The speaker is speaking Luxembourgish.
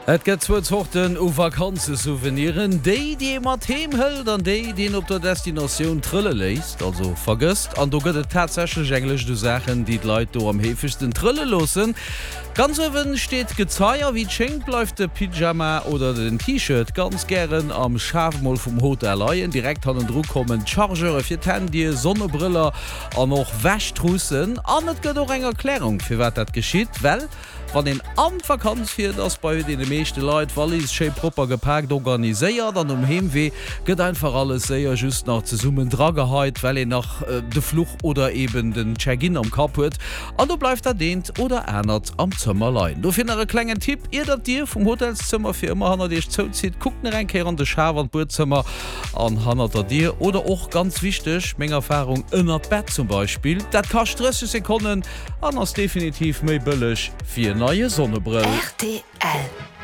Et gët zwo zochten o Vakanze Souveniren, die mat heemhëll an die op der Destination trille leist, also vergisst, an du gëtt tatsächlich englisch du Sachen, die Leiit do am hefigsten trille losen. Ganz ewen steht Gezeier wie Schenk läuft de Pyjama oder den T-Shirt ganz gern am Schafmoll vom Hotel Leien direkt an den Druck kommen Charger fir Handy, Sonnebriller an noch Wächtrussen. An net gëtt auch eng Erklärung fir wat dat geschieht, well wann den am Vakanz fir ass bei den meeschte Leiit Wallis sche proper gepackt organiséiert, dann Heemweh gëtt einfach alles séier just nach ze summen Drageheit, well nach de Fluch oder eben den Check-in am Kap huet. An du bleifft er dehnt oder ernstnnert am Zimmerlein. Du find klengen Tipp, ihr dat dir vom Hotelszimmer fir immer han Dich zozieht, guckt enkeer an de Schawer Bootzimmer an hanter dir oder auch ganz wichtig Menge Erfahrung ënner Bett zum Beispiel. Dat kann 30 Sekunden anders definitiv méi bëllech fir neue Sonnebrill. RTL